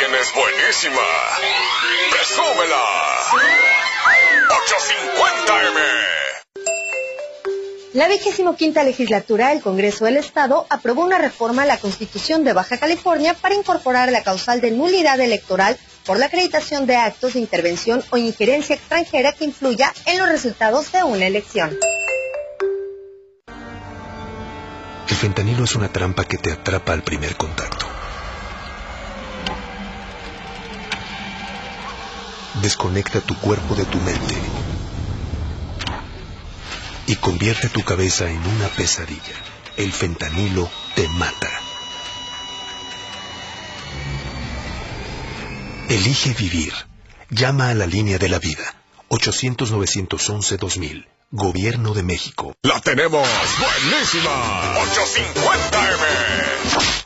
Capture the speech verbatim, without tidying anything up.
es buenísima. ¡Presúmela! ochocientos cincuenta eme. La vigésimo quinta legislatura del Congreso del Estado aprobó una reforma a la Constitución de Baja California para incorporar la causal de nulidad electoral por la acreditación de actos de intervención o injerencia extranjera que influya en los resultados de una elección. El fentanilo es una trampa que te atrapa al primer contacto. Desconecta tu cuerpo de tu mente y convierte tu cabeza en una pesadilla. El fentanilo te mata. Elige vivir. Llama a la línea de la vida. ochocientos, novecientos once, dos mil. Gobierno de México. ¡La tenemos buenísima! ochocientos cincuenta eme.